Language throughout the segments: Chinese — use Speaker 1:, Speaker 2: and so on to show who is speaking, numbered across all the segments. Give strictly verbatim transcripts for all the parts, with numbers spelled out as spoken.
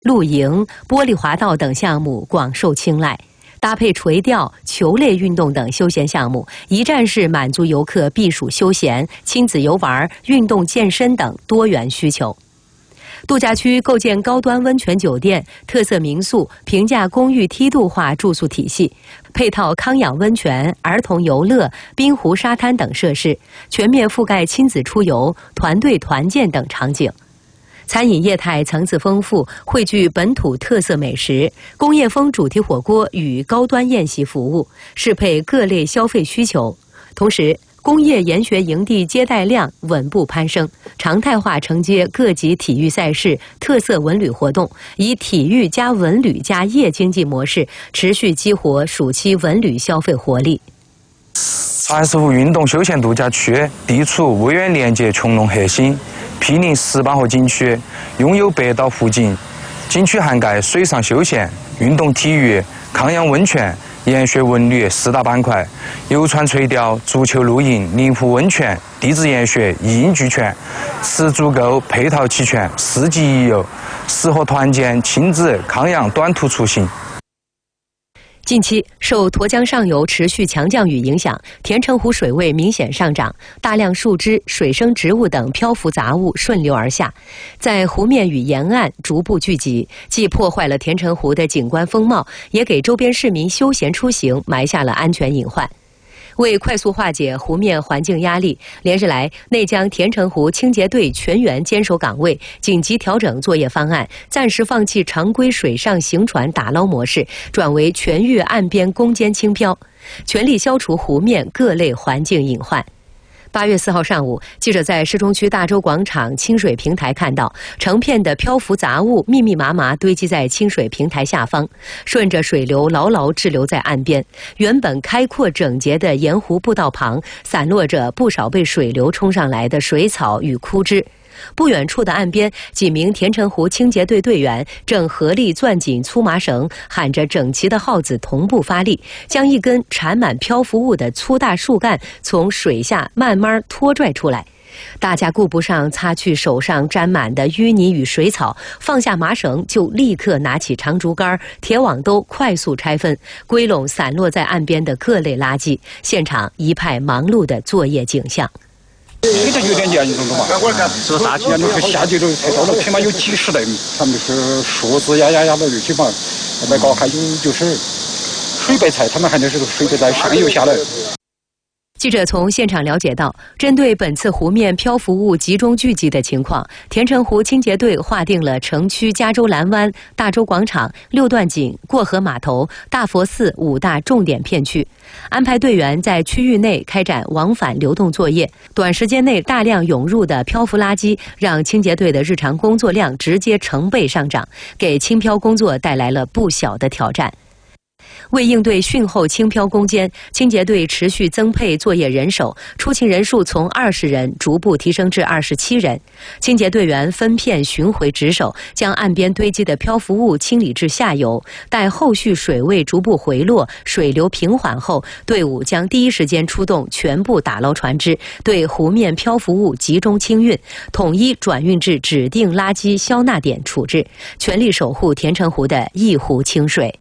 Speaker 1: 露营、玻璃滑道等项目广受青睐。搭配垂钓、球类运动等休闲项目，一站式满足游客避暑休闲、亲子游玩、运动健身等多元需求。度假区构建高端温泉酒店、特色民宿、平价公寓梯度化住宿体系，配套康养温泉、儿童游乐、滨湖沙滩等设施，全面覆盖亲子出游、团队团建等场景。餐饮业态层次丰富，汇聚本土特色美食、工业风主题火锅与高端宴席服务，适配各类消费需求。同时，工业研学营地接待量稳步攀升，常态化承接各级体育赛事、特色文旅活动，以体育加文旅加夜经济模式，持续激活暑期文旅消费活力。
Speaker 2: 二十五运动休闲度假区地处威远连接穹窿核心，毗邻石板河景区，拥有北岛湖景。景区涵盖水上休闲、运动体育、康养温泉、研学文旅四大板块，游船垂钓、足球露营、临湖温泉、地质研学一应俱全，吃足够，配套齐全，四季宜游，适合团建、亲子、康养短途出行。
Speaker 1: 近期受沱江上游持续强降雨影响，田城湖水位明显上涨，大量树枝、水生植物等漂浮杂物顺流而下，在湖面与沿岸逐步聚集，既破坏了田城湖的景观风貌，也给周边市民休闲出行埋下了安全隐患。为快速化解湖面环境压力，连日来，内江田城湖清洁队全员坚守岗位，紧急调整作业方案，暂时放弃常规水上行船打捞模式，转为全域岸边攻坚清漂，全力消除湖面各类环境隐患。八月四号上午，记者在市中区大洲广场清水平台看到，成片的漂浮杂物密密麻麻堆积在清水平台下方，顺着水流牢牢滞留在岸边。原本开阔整洁的沿湖步道旁，散落着不少被水流冲上来的水草与枯枝。不远处的岸边，几名田城湖清洁队队员正合力攥紧粗麻绳，喊着整齐的号子同步发力，将一根缠满漂浮物的粗大树干从水下慢慢拖拽出来。大家顾不上擦去手上沾满的淤泥与水草，放下麻绳就立刻拿起长竹竿、铁网兜，快速拆分归拢散落在岸边的各类垃圾，现场一派忙碌的作业景象。
Speaker 3: 这个有点严重的嘛，是啥情况？那个下去都太多了，起码有几十袋，他们是树枝呀呀呀的，基本上再搞还有就是水白菜，他们还得是水白菜上游下来。
Speaker 1: 记者从现场了解到，针对本次湖面漂浮物集中聚集的情况，田城湖清洁队划定了城区加州蓝湾、大洲广场、六段井、过河码头、大佛寺五大重点片区，安排队员在区域内开展往返流动作业。短时间内大量涌入的漂浮垃圾，让清洁队的日常工作量直接成倍上涨，给清漂工作带来了不小的挑战。为应对汛后清漂攻坚，清洁队持续增配作业人手，出勤人数从二十人逐步提升至二十七人。清洁队员分片巡回值守，将岸边堆积的漂浮物清理至下游。待后续水位逐步回落，水流平缓后，队伍将第一时间出动全部打捞船只，对湖面漂浮物集中清运，统一转运至指定垃圾消纳点处置，全力守护田城湖的一湖清水。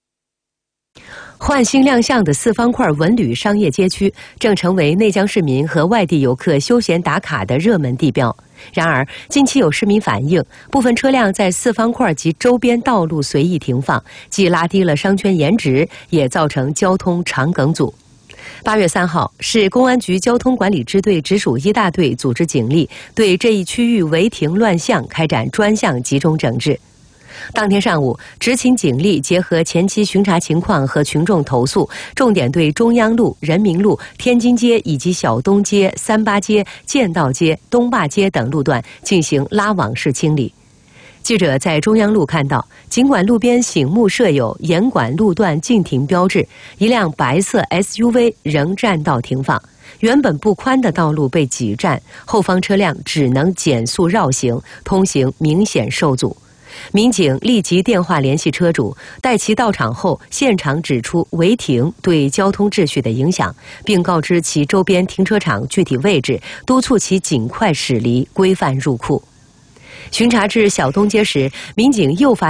Speaker 1: 焕新亮相的四方块文旅商业街区正成为内江市民和外地游客休闲打卡的热门地标。然而，近期有市民反映，部分车辆在四方块及周边道路随意停放，既拉低了商圈颜值，也造成交通长梗阻。八月三号，市公安局交通管理支队直属一大队组织警力对这一区域违停乱象开展专项集中整治。当天上午，执勤警力结合前期巡查情况和群众投诉，重点对中央路、人民路、天津街以及小东街、三八街、建道街、东坝街等路段进行拉网式清理。记者在中央路看到，尽管路边醒目设有严管路段禁停标志，一辆白色 S U V 仍占道停放。原本不宽的道路被挤占，后方车辆只能减速绕行，通行明显受阻。民警立即电话联系车主，待其到场后，现场指出违停对交通秩序的影响，并告知其周边停车场具体位置，督促其尽快驶离，规范入库。巡查至小东街时，民警又发